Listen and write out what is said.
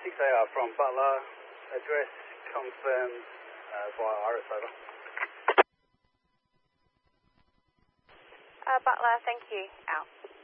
6AR from Butler, address confirmed via Iris, over. Butler, thank you, out.